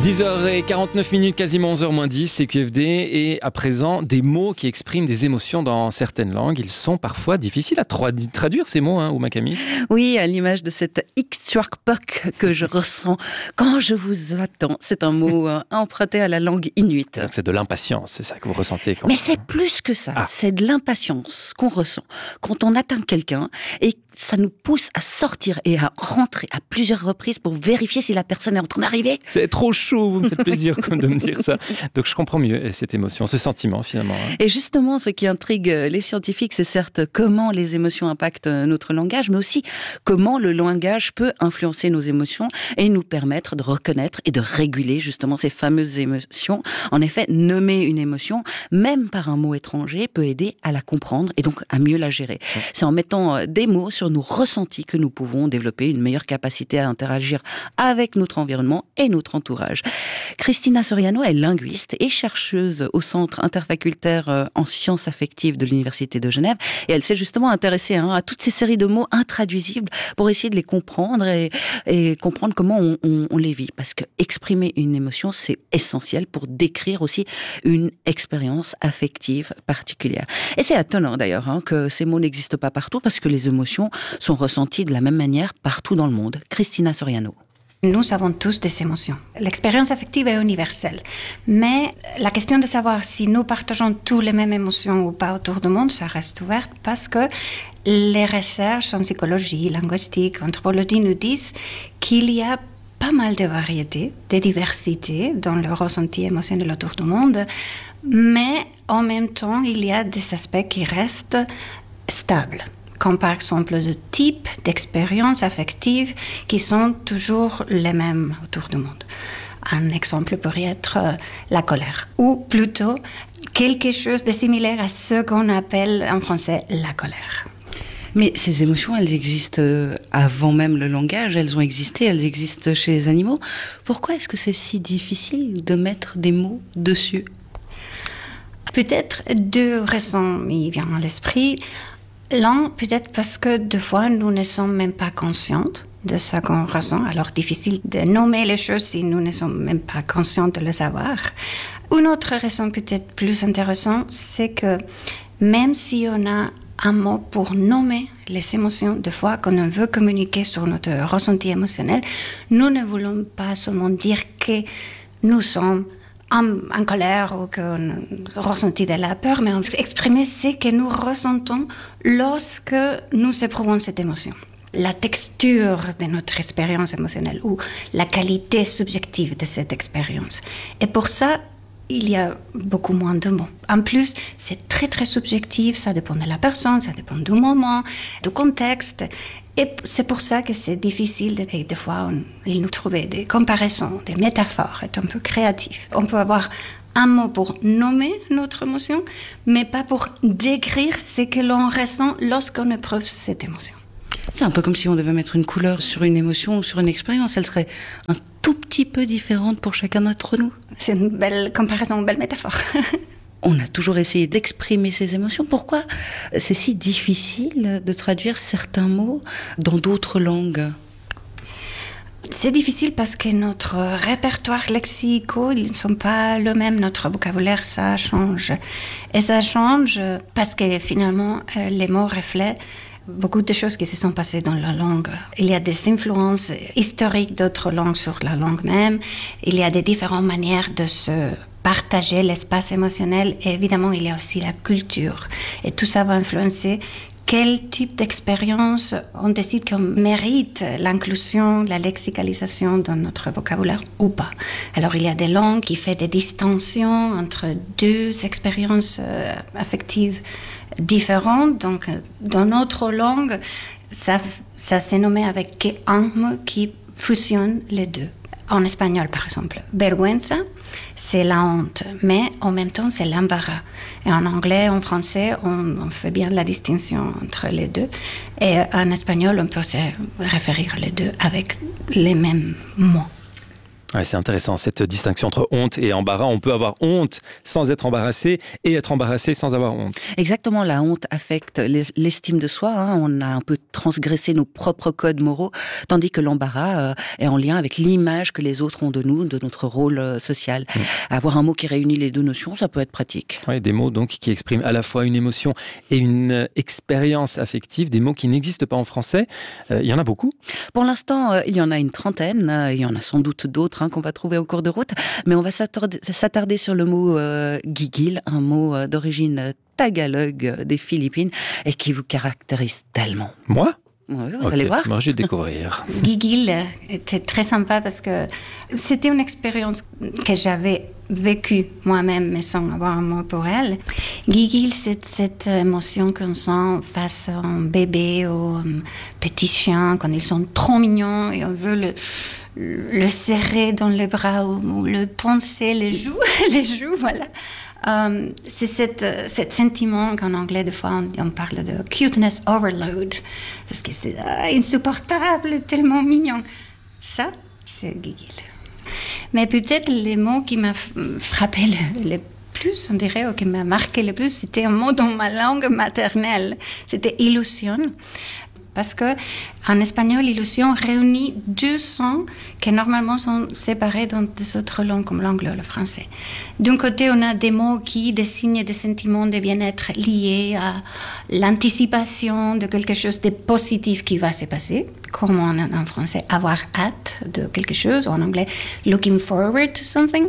10h49, quasiment 11h-10, c'est QFD. Et à présent, des mots qui expriment des émotions dans certaines langues. Ils sont parfois difficiles à traduire, ces mots, Ouma Camis. Oui, à l'image de cette Iktuarkpok que je ressens quand je vous attends. C'est un mot emprunté à la langue inuite. Donc c'est de l'impatience, c'est ça que vous ressentez quand... Mais c'est plus que ça. C'est de l'impatience qu'on ressent quand on atteint quelqu'un et ça nous pousse à sortir et à rentrer à plusieurs reprises pour vérifier si la personne est en train d'arriver. C'est trop chaud, vous me faites plaisir de me dire ça. Donc je comprends mieux cette émotion, ce sentiment finalement. Et justement, ce qui intrigue les scientifiques, c'est certes comment les émotions impactent notre langage, mais aussi comment le langage peut influencer nos émotions et nous permettre de reconnaître et de réguler justement ces fameuses émotions. En effet, nommer une émotion, même par un mot étranger, peut aider à la comprendre et donc à mieux la gérer. C'est en mettant des mots sur nos ressentis que nous pouvons développer une meilleure capacité à interagir avec notre environnement et notre entourage. Christina Soriano est linguiste et chercheuse au Centre interfacultaire en sciences affectives de l'Université de Genève et elle s'est justement intéressée à toutes ces séries de mots intraduisibles pour essayer de les comprendre et comprendre comment on les vit. Parce que exprimer une émotion, c'est essentiel pour décrire aussi une expérience affective particulière. Et c'est étonnant d'ailleurs que ces mots n'existent pas partout parce que les émotions sont ressenties de la même manière partout dans le monde. Christina Soriano. Nous avons tous des émotions. L'expérience affective est universelle. Mais la question de savoir si nous partageons tous les mêmes émotions ou pas autour du monde, ça reste ouvert parce que les recherches en psychologie, linguistique, anthropologie nous disent qu'il y a pas mal de variétés, de diversité dans le ressenti émotionnel autour du monde, mais en même temps, il y a des aspects qui restent stables, comme par exemple le type d'expériences affectives qui sont toujours les mêmes autour du monde. Un exemple pourrait être la colère, ou plutôt quelque chose de similaire à ce qu'on appelle en français la colère. Mais ces émotions, elles existent avant même le langage, elles ont existé, elles existent chez les animaux. Pourquoi est-ce que c'est si difficile de mettre des mots dessus ? Peut-être deux raisons me viennent à l'esprit. L'un, peut-être parce que des fois, nous ne sommes même pas conscientes de ce qu'on ressent. Alors, difficile de nommer les choses si nous ne sommes même pas conscients de le savoir. Une autre raison peut-être plus intéressante, c'est que même si on a un mot pour nommer les émotions, des fois, quand on veut communiquer sur notre ressenti émotionnel, nous ne voulons pas seulement dire que nous sommes en colère ou qu'on ressentit de la peur, mais exprimer ce que nous ressentons lorsque nous éprouvons cette émotion. La texture de notre expérience émotionnelle ou la qualité subjective de cette expérience. Et pour ça, il y a beaucoup moins de mots. En plus, c'est très très subjectif, ça dépend de la personne, ça dépend du moment, du contexte. Et c'est pour ça que c'est difficile, et des fois, il nous trouver des comparaisons, des métaphores, être un peu créatif. On peut avoir un mot pour nommer notre émotion, mais pas pour décrire ce que l'on ressent lorsqu'on éprouve cette émotion. C'est un peu comme si on devait mettre une couleur sur une émotion ou sur une expérience. Elle serait un tout petit peu différente pour chacun d'entre nous. C'est une belle comparaison, une belle métaphore. On a toujours essayé d'exprimer ces émotions. Pourquoi c'est si difficile de traduire certains mots dans d'autres langues ? C'est difficile parce que notre répertoire lexical, ils ne sont pas le même. Notre vocabulaire, ça change. Et ça change parce que finalement, les mots reflètent beaucoup de choses qui se sont passées dans la langue. Il y a des influences historiques d'autres langues sur la langue même. Il y a des différentes manières de se partager l'espace émotionnel. Et évidemment, il y a aussi la culture. Et tout ça va influencer quel type d'expérience on décide qu'on mérite l'inclusion, la lexicalisation dans notre vocabulaire ou pas. Alors, il y a des langues qui font des distinctions entre deux expériences affectives différentes. Donc, dans notre langue, ça s'est nommé avec un mot qui fusionne les deux. En espagnol, par exemple, vergüenza, c'est la honte, mais en même temps, c'est l'embarras. Et en anglais, en français, on fait bien la distinction entre les deux. Et en espagnol, on peut se référer les deux avec les mêmes mots. Ouais, c'est intéressant cette distinction entre honte et embarras. On peut avoir honte sans être embarrassé et être embarrassé sans avoir honte. Exactement, la honte affecte l'estime de soi. On a un peu transgressé nos propres codes moraux, tandis que l'embarras est en lien avec l'image que les autres ont de nous, de notre rôle social. Avoir un mot qui réunit les deux notions, ça peut être pratique. Oui, des mots donc qui expriment à la fois une émotion et une expérience affective, des mots qui n'existent pas en français. Il y en a beaucoup. Pour l'instant, il y en a une trentaine. Il y en a sans doute d'autres qu'on va trouver au cours de route. Mais on va s'attarder sur le mot gigil, un mot d'origine tagalog des Philippines et qui vous caractérise tellement. Moi ? Oui, vous allez voir. Moi, je vais découvrir. Gigil était très sympa parce que c'était une expérience que j'avais vécue moi-même, mais sans avoir un mot pour elle. Gigil, c'est cette émotion qu'on sent face à un bébé ou un petit chien quand ils sont trop mignons et on veut le serrer dans les bras ou le poncer les joues, voilà. C'est cet sentiment qu'en anglais, des fois, on parle de cuteness overload, parce que c'est insupportable, tellement mignon. Ça, c'est gigil. Mais peut-être les mots qui m'ont frappé le plus, on dirait, ou qui m'a marqué le plus, c'était un mot dans ma langue maternelle. C'était illusion. Parce que en espagnol, illusion réunit deux sons qui normalement sont séparés dans des autres langues comme l'anglais ou le français. D'un côté, on a des mots qui désignent des sentiments de bien-être liés à l'anticipation de quelque chose de positif qui va se passer, comme en français, avoir hâte de quelque chose, ou en anglais, looking forward to something.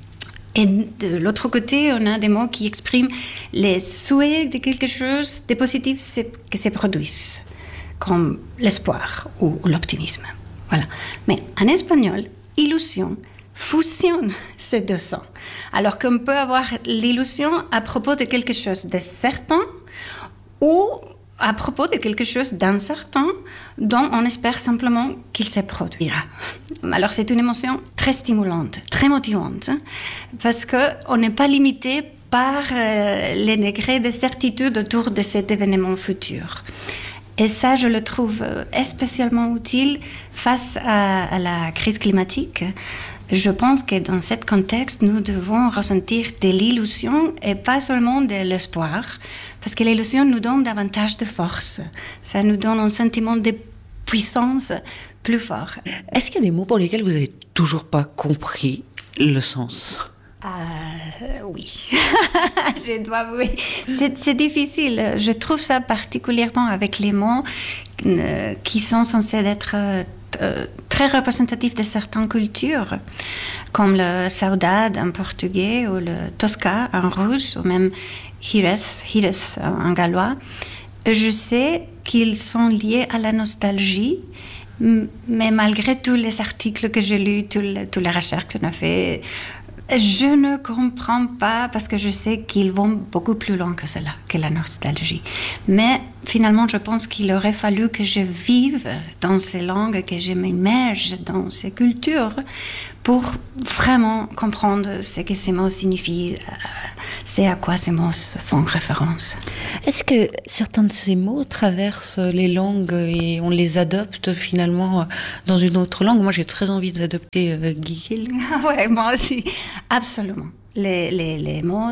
Et de l'autre côté, on a des mots qui expriment les souhaits de quelque chose de positif qui se produisent, comme l'espoir ou l'optimisme. Voilà. Mais en espagnol, illusion fusionne ces deux sons. Alors qu'on peut avoir l'illusion à propos de quelque chose de certain ou à propos de quelque chose d'incertain dont on espère simplement qu'il se produira. Alors c'est une émotion très stimulante, très motivante, parce qu'on n'est pas limité par les degrés de certitude autour de cet événement futur. Et ça, je le trouve spécialement utile face à la crise climatique. Je pense que dans ce contexte, nous devons ressentir de l'illusion et pas seulement de l'espoir, parce que l'illusion nous donne davantage de force. Ça nous donne un sentiment de puissance plus fort. Est-ce qu'il y a des mots pour lesquels vous n'avez toujours pas compris le sens ? Oui, je dois avouer. C'est difficile. Je trouve ça particulièrement avec les mots qui sont censés être très représentatifs de certaines cultures, comme le saudade en portugais ou le tosca en russe, ou même hires en gallois. Je sais qu'ils sont liés à la nostalgie, mais malgré tous les articles que j'ai lus, toutes les recherches qu'on a fait, je ne comprends pas parce que je sais qu'ils vont beaucoup plus loin que cela, que la nostalgie. Mais finalement, je pense qu'il aurait fallu que je vive dans ces langues, que je m'immerge dans ces cultures pour vraiment comprendre ce que ces mots signifient, c'est à quoi ces mots font référence. Est-ce que certains de ces mots traversent les langues et on les adopte finalement dans une autre langue ? Moi, j'ai très envie d'adopter gigil. Oui, moi aussi, absolument. Les mots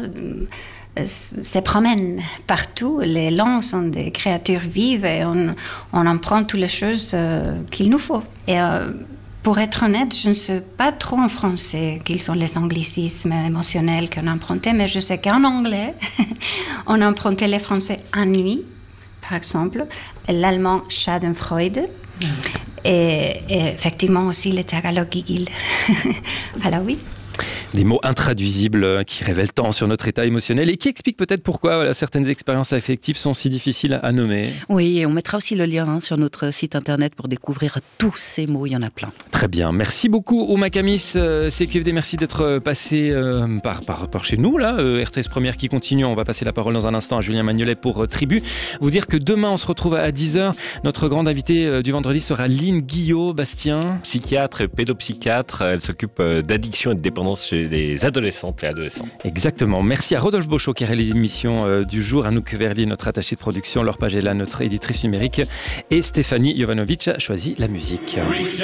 se promènent partout. Les langues sont des créatures vives et on en prend toutes les choses qu'il nous faut. Et pour être honnête, je ne sais pas trop en français quels sont les anglicismes émotionnels qu'on a empruntés, mais je sais qu'en anglais, on a emprunté les français ennui, par exemple, l'allemand Schadenfreude, et effectivement aussi le tagalog gigil. Alors oui. Des mots intraduisibles qui révèlent tant sur notre état émotionnel et qui expliquent peut-être pourquoi certaines expériences affectives sont si difficiles à nommer. Oui, et on mettra aussi le lien sur notre site internet pour découvrir tous ces mots, il y en a plein. Très bien, merci beaucoup Ouma Kamis, CQFD, merci d'être passé par chez nous, là, RTS Première qui continue, on va passer la parole dans un instant à Julien Magnolet pour Tribu. Vous dire que demain on se retrouve à 10h, notre grande invitée du vendredi sera Lynn Guillot, Bastien. Psychiatre et pédopsychiatre, elle s'occupe d'addiction et de dépendance chez les adolescentes et adolescents. Exactement. Merci à Rodolphe Beauchot qui a réalisé l'émission du jour, Anouk Verlier, notre attachée de production, Laure Pagella, notre éditrice numérique, et Stéphanie Jovanovic a choisi la musique.